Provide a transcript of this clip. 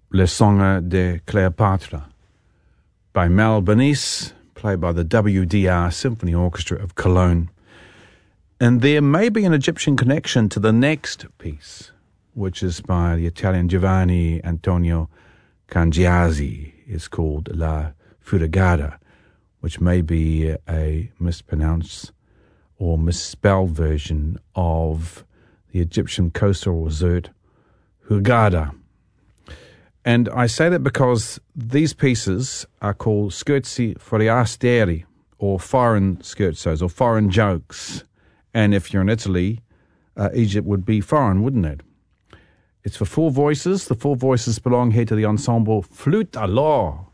Le Songe de Cleopatra by Mel Bernice, played by the WDR Symphony Orchestra of Cologne. And there may be an Egyptian connection to the next piece, which is by the Italian Giovanni Antonio Cangiasi. It's called La Furigata, which may be a mispronounced or misspelled version of the Egyptian coastal resort Hurghada. And I say that because these pieces are called scherzi forestieri, or foreign scherzos, or foreign jokes. And if you're in Italy, Egypt would be foreign, wouldn't it? It's for four voices. The four voices belong here to the ensemble Flûte à l'Or.